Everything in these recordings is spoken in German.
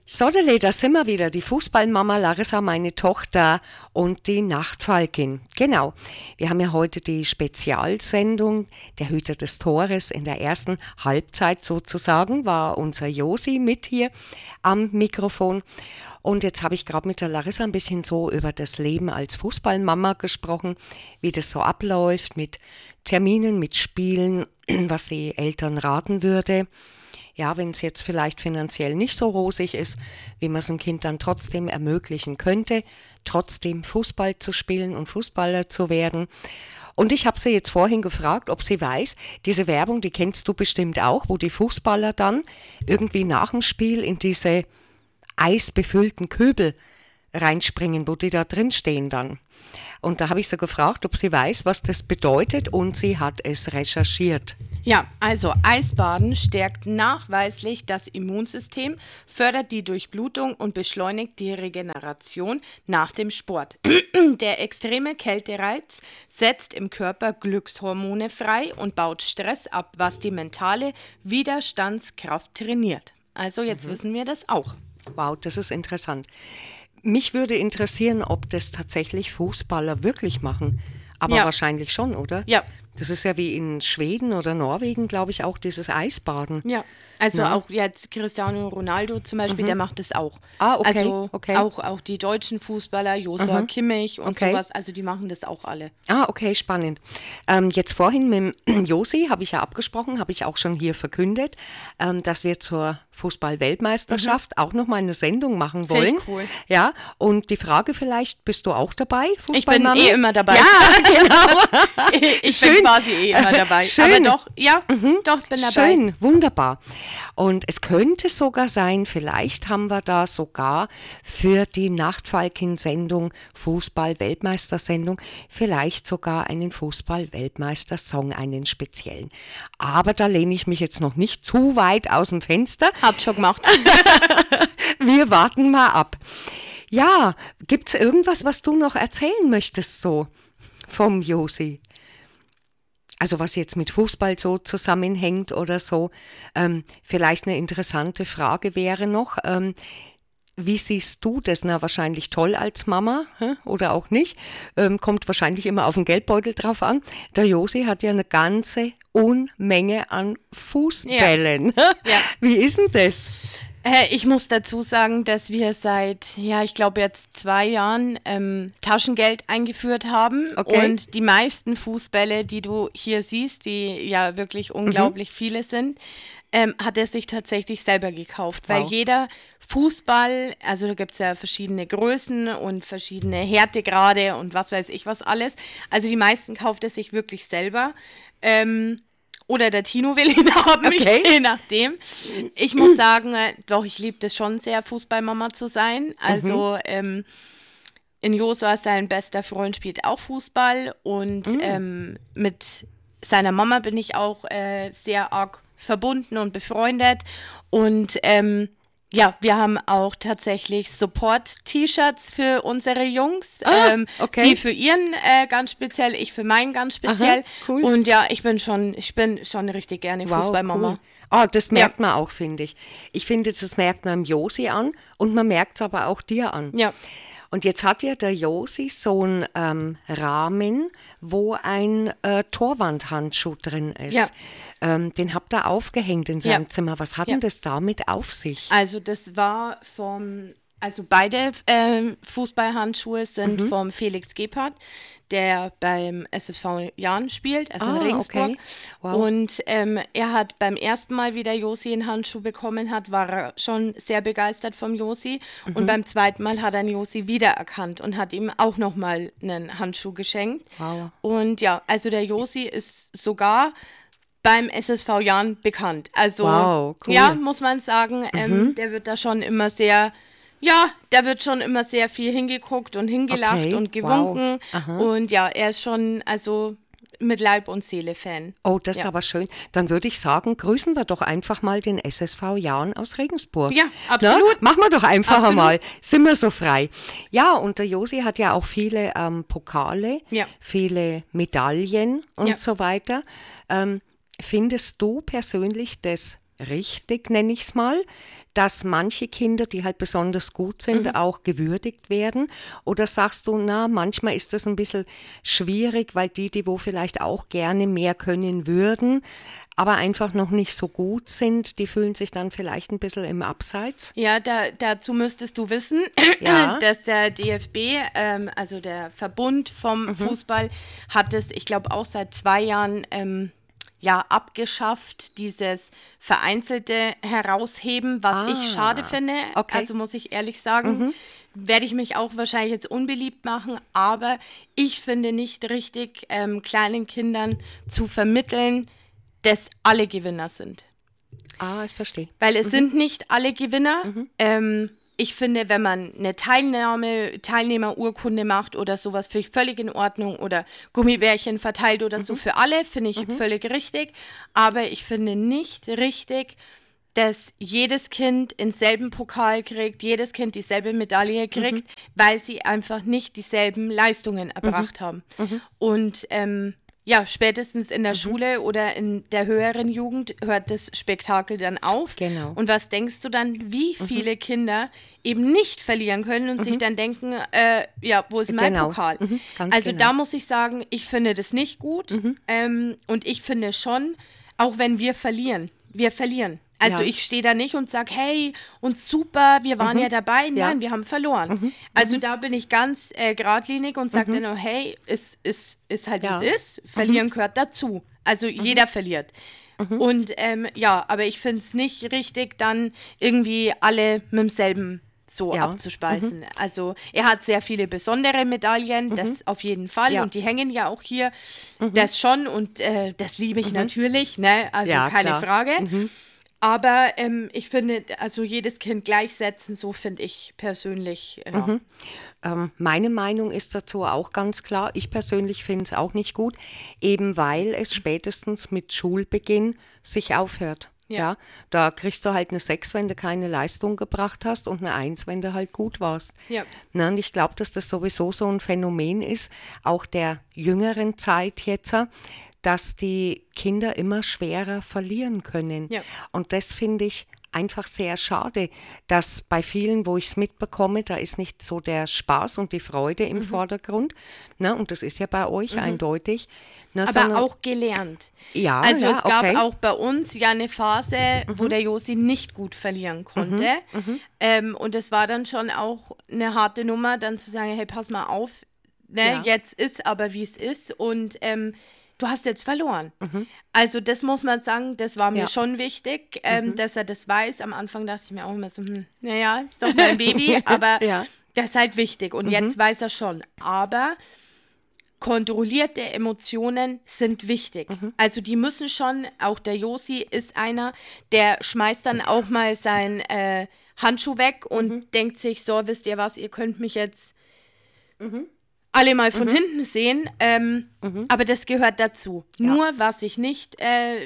Sodele, da sind wir wieder, die Fußballmama Larissa, meine Tochter und die Nachtfalkin. Genau, wir haben ja heute die Spezialsendung, der Hüter des Tores. In der ersten Halbzeit sozusagen war unser Josi mit hier am Mikrofon. Und jetzt habe ich gerade mit der Larissa ein bisschen so über das Leben als Fußballmama gesprochen, wie das so abläuft mit Terminen, mit Spielen, was sie Eltern raten würde. Ja, wenn es jetzt vielleicht finanziell nicht so rosig ist, wie man es dem Kind dann trotzdem ermöglichen könnte, trotzdem Fußball zu spielen und Fußballer zu werden. Und ich habe sie jetzt vorhin gefragt, ob sie weiß, diese Werbung, die kennst du bestimmt auch, wo die Fußballer dann irgendwie nach dem Spiel in diese eisbefüllten Kübel reinspringen, wo die da drin stehen dann. Und da habe ich sie gefragt, ob sie weiß, was das bedeutet, und sie hat es recherchiert. Ja, also Eisbaden stärkt nachweislich das Immunsystem, fördert die Durchblutung und beschleunigt die Regeneration nach dem Sport. Der extreme Kältereiz setzt im Körper Glückshormone frei und baut Stress ab, was die mentale Widerstandskraft trainiert. Also jetzt wissen wir das auch. Wow, das ist interessant. Mich würde interessieren, ob das tatsächlich Fußballer wirklich machen. Aber Ja. wahrscheinlich schon, oder? Ja. Das ist ja wie in Schweden oder Norwegen, glaube ich, auch dieses Eisbaden. Ja, also Ja. auch jetzt Cristiano Ronaldo zum Beispiel, der macht das auch. Ah, okay, Also okay. auch die deutschen Fußballer, Joshua Kimmich und Okay. sowas, also die machen das auch alle. Ah, okay, spannend. Jetzt vorhin mit dem Josi habe ich ja abgesprochen, habe ich auch schon hier verkündet, dass wir zur Fußball-Weltmeisterschaft auch nochmal eine Sendung machen Finde ich wollen. cool. Ja, und die Frage vielleicht, bist du auch dabei, Ich bin Fußballmama? immer dabei. Ja, genau. Ich Schön. bin quasi immer dabei. Schön. Aber doch, ja, doch, bin dabei. Schön, wunderbar. Und es könnte sogar sein, vielleicht haben wir da sogar für die Nachtfalkin-Sendung, Fußball-Weltmeistersendung, vielleicht sogar einen Fußball-Weltmeister-Song, einen speziellen. Aber da lehne ich mich jetzt noch nicht zu weit aus dem Fenster. Hat schon gemacht. Wir warten mal ab. Ja, gibt's irgendwas, was du noch erzählen möchtest so vom Josi? Also was jetzt mit Fußball so zusammenhängt oder so. Vielleicht eine interessante Frage wäre noch, wie siehst du das? Na, wahrscheinlich toll als Mama, oder auch nicht. Kommt wahrscheinlich immer auf den Geldbeutel drauf an. Der Josi hat ja eine ganze Unmenge an Fußbällen. Ja. Wie ist denn das? Ich muss dazu sagen, dass wir seit, ich glaube jetzt 2 Jahren Taschengeld eingeführt haben. Okay. Und die meisten Fußbälle, die du hier siehst, die ja wirklich unglaublich viele sind, hat er sich tatsächlich selber gekauft. Weil Wow. jeder Fußball, also da gibt es ja verschiedene Größen und verschiedene Härtegrade und was weiß ich was alles. Also die meisten kauft er sich wirklich selber. Oder der Tino will ihn haben, Okay. je nachdem. Ich muss sagen, doch, ich liebe das schon sehr, Fußballmama zu sein. Also in Josua, sein bester Freund, spielt auch Fußball und mit seiner Mama bin ich auch sehr arg verbunden und befreundet. Und wir haben auch tatsächlich Support-T-Shirts für unsere Jungs. Okay. Sie für ihren ganz speziell, ich für meinen ganz speziell. Aha, cool. Und ja, ich bin schon richtig gerne Fußballmama. Cool. Ah, das merkt man auch, finde ich. Ich finde, das merkt man im Josi an und man merkt es aber auch dir an. Ja. Und jetzt hat ja der Josi so einen Rahmen, wo ein Torwandhandschuh drin ist. Ja. Den habt ihr aufgehängt in seinem Ja. Zimmer. Was hat denn das damit auf sich? Also das war also beide Fußballhandschuhe sind vom Felix Gebhardt, der beim SSV Jahn spielt, also in Regensburg. Okay. Wow. Und er hat beim ersten Mal, wie der Josi einen Handschuh bekommen hat, war er schon sehr begeistert vom Josi. Und beim zweiten Mal hat er den Josi wiedererkannt und hat ihm auch nochmal einen Handschuh geschenkt. Wow. Und ja, also der Josi ist sogar beim SSV Jahn bekannt. Also Wow, cool. ja, muss man sagen, der wird da schon immer sehr, da wird schon immer sehr viel hingeguckt und hingelacht Okay, und gewunken. wow. Aha. Und ja, er ist schon, also mit Leib und Seele Fan. Oh, das ist Ja. aber schön. Dann würde ich sagen, grüßen wir doch einfach mal den SSV Jahn aus Regensburg. Ja, absolut. Na? Machen wir doch einfach Absolut. mal. Sind wir so frei. Ja, und der Josi hat ja auch viele Pokale, Ja. viele Medaillen und Ja. so weiter. Findest du persönlich das richtig, nenne ich es mal, dass manche Kinder, die halt besonders gut sind, auch gewürdigt werden? Oder sagst du, na, manchmal ist das ein bisschen schwierig, weil die wo vielleicht auch gerne mehr können würden, aber einfach noch nicht so gut sind, die fühlen sich dann vielleicht ein bisschen im Abseits? Ja, dazu müsstest du wissen, Ja. dass der DFB, also der Verbund vom Fußball, hat es, ich glaube, auch seit 2 Jahren ja, abgeschafft, dieses vereinzelte Herausheben, was ich schade finde. Okay. Also muss ich ehrlich sagen, werde ich mich auch wahrscheinlich jetzt unbeliebt machen, aber ich finde nicht richtig, kleinen Kindern zu vermitteln, dass alle Gewinner sind. Ich verstehe. Weil es sind nicht alle Gewinner. Ich finde, wenn man eine Teilnehmerurkunde macht oder sowas, finde ich völlig in Ordnung. Oder Gummibärchen verteilt oder so für alle, finde ich völlig richtig. Aber ich finde nicht richtig, dass jedes Kind denselben Pokal kriegt, jedes Kind dieselbe Medaille kriegt, weil sie einfach nicht dieselben Leistungen erbracht haben. Und ja, spätestens in der Schule oder in der höheren Jugend hört das Spektakel dann auf. Genau. Und was denkst du dann, wie viele Kinder eben nicht verlieren können und sich dann denken, ja, wo ist mein Pokal? Ganz Also genau. da muss ich sagen, ich finde das nicht gut. Und ich finde schon, auch wenn wir verlieren. Also Ja. ich stehe da nicht und sage, hey, und super, wir waren ja dabei. Ja. Nein, wir haben verloren. Also da bin ich ganz geradlinig und sage dann nur, hey, ist halt Ja. wie es ist. Verlieren gehört dazu. Also jeder verliert. Und ja, aber ich finde es nicht richtig, dann irgendwie alle mit demselben so Ja. abzuspeisen. Also er hat sehr viele besondere Medaillen, das auf jeden Fall. Ja. Und die hängen ja auch hier, das schon. Und das liebe ich natürlich, ne? Also Ja, keine klar. Frage. Aber ich finde, also jedes Kind gleichsetzen, so finde ich persönlich, ja. Meine Meinung ist dazu auch ganz klar. Ich persönlich finde es auch nicht gut, eben weil es spätestens mit Schulbeginn sich aufhört. Ja. Ja, da kriegst du halt eine 6, wenn du keine Leistung gebracht hast, und eine 1, wenn du halt gut warst. Ja. Ne, und ich glaube, dass das sowieso so ein Phänomen ist, auch der jüngeren Zeit jetzt, dass die Kinder immer schwerer verlieren können. Ja. Und das finde ich einfach sehr schade, dass bei vielen, wo ich es mitbekomme, da ist nicht so der Spaß und die Freude im Vordergrund. Ne? Und das ist ja bei euch eindeutig. Ne, Aber sondern, auch gelernt. ja, Also ja, es gab okay. auch bei uns ja eine Phase, wo der Josi nicht gut verlieren konnte. Und es war dann schon auch eine harte Nummer, dann zu sagen, hey, pass mal auf, ne, Ja. jetzt ist aber wie es ist und du hast jetzt verloren. Also das muss man sagen, das war mir Ja. schon wichtig, dass er das weiß. Am Anfang dachte ich mir auch immer so, naja, ist doch mein Baby, aber Ja. das ist halt wichtig. Und jetzt weiß er schon. Aber kontrollierte Emotionen sind wichtig. Also die müssen schon, auch der Josi ist einer, der schmeißt dann auch mal sein Handschuh weg und denkt sich, so, wisst ihr was, ihr könnt mich jetzt alle mal von hinten sehen, aber das gehört dazu. Ja. Nur was ich nicht,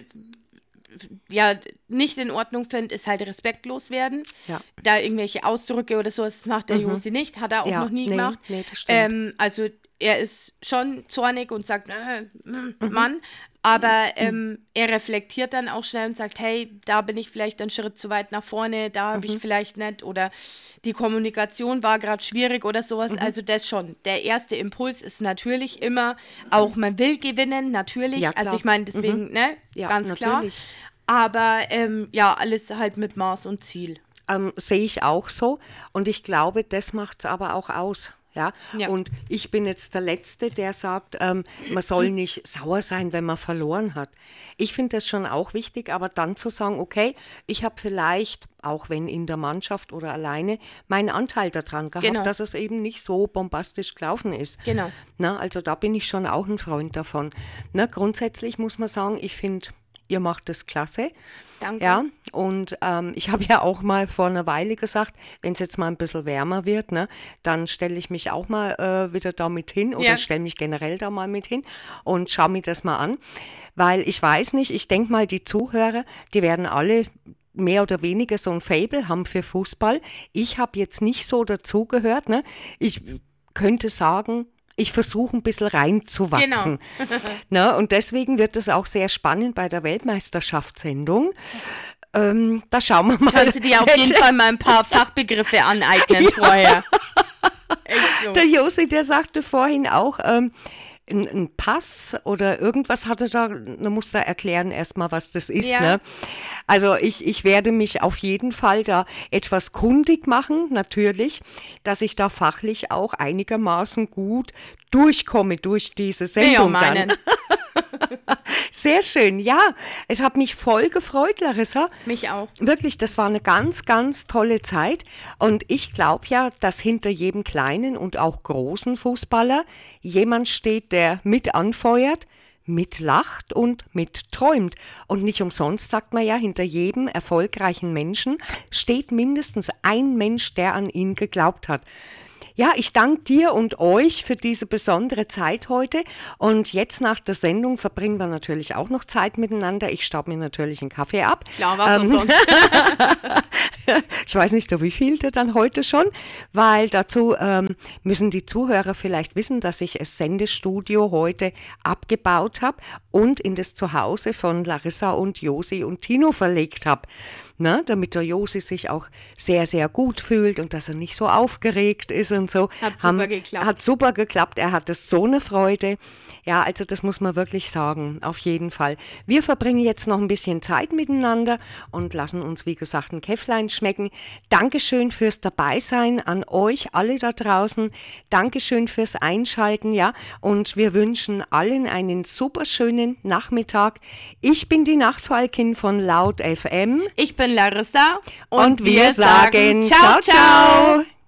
ja, nicht in Ordnung finde, ist halt respektlos werden. Ja. Da irgendwelche Ausdrücke oder so, das macht der Josi nicht, hat er auch Ja, noch nie nee, gemacht. nee, das stimmt. Also er ist schon zornig und sagt, Mann, aber er reflektiert dann auch schnell und sagt, hey, da bin ich vielleicht einen Schritt zu weit nach vorne, da habe ich vielleicht nicht, oder die Kommunikation war gerade schwierig oder sowas. Also das schon. Der erste Impuls ist natürlich immer, auch man will gewinnen, natürlich. Ja, klar. Also ich meine, deswegen, ne, Ja, ganz klar. natürlich. Aber ja, alles halt mit Maß und Ziel. Sehe ich auch so. Und ich glaube, das macht es aber auch aus. Ja? Ja. Und ich bin jetzt der Letzte, der sagt, man soll nicht sauer sein, wenn man verloren hat. Ich finde das schon auch wichtig, aber dann zu sagen, okay, ich habe vielleicht, auch wenn in der Mannschaft oder alleine, meinen Anteil daran gehabt, Genau. dass es eben nicht so bombastisch gelaufen ist. Genau. Na, also da bin ich schon auch ein Freund davon. Na, grundsätzlich muss man sagen, ich finde, ihr macht das klasse. Danke. Ja, und ich habe ja auch mal vor einer Weile gesagt, wenn es jetzt mal ein bisschen wärmer wird, ne, dann stelle ich mich auch mal wieder da mit hin oder Ja. stelle mich generell da mal mit hin und schaue mir das mal an, weil ich weiß nicht, ich denke mal, die Zuhörer, die werden alle mehr oder weniger so ein Faible haben für Fußball. Ich habe jetzt nicht so dazugehört, ne? Ich könnte sagen, ich versuche ein bisschen reinzuwachsen. Genau. Ne? Und deswegen wird es auch sehr spannend bei der Weltmeisterschaftssendung. Da schauen wir mal. Kannst du dir auf jeden Fall mal ein paar Fachbegriffe aneignen vorher. Echt so. Der Josi, der sagte vorhin auch, ein Pass oder irgendwas hatte da musst du erklären erstmal, was das ist, Ja. ne? Also ich werde mich auf jeden Fall da etwas kundig machen, natürlich, dass ich da fachlich auch einigermaßen gut durchkomme durch diese Sendung dann. meinen. Sehr schön, ja. Es hat mich voll gefreut, Larissa. Mich auch. Wirklich, das war eine ganz, ganz tolle Zeit. Und ich glaube ja, dass hinter jedem kleinen und auch großen Fußballer jemand steht, der mit anfeuert, mitlacht und mitträumt. Und nicht umsonst sagt man ja, hinter jedem erfolgreichen Menschen steht mindestens ein Mensch, der an ihn geglaubt hat. Ja, ich danke dir und euch für diese besondere Zeit heute. Und jetzt nach der Sendung verbringen wir natürlich auch noch Zeit miteinander. Ich staub mir natürlich einen Kaffee ab. Klar, was sonst. Ich weiß nicht, wie viel dann heute schon, weil dazu müssen die Zuhörer vielleicht wissen, dass ich das Sendestudio heute abgebaut habe und in das Zuhause von Larissa und Josi und Tino verlegt habe. Ne, damit der Josi sich auch sehr, sehr gut fühlt und dass er nicht so aufgeregt ist und so. Hat super geklappt. Hat super geklappt. Er hatte so eine Freude. Ja, also das muss man wirklich sagen, auf jeden Fall. Wir verbringen jetzt noch ein bisschen Zeit miteinander und lassen uns, wie gesagt, ein Käfflein schmecken. Dankeschön fürs Dabeisein an euch alle da draußen. Dankeschön fürs Einschalten, ja. Und wir wünschen allen einen super schönen Nachmittag. Ich bin die Nachtfalkin von Laut FM. Ich bin Larissa Und wir sagen ciao, ciao.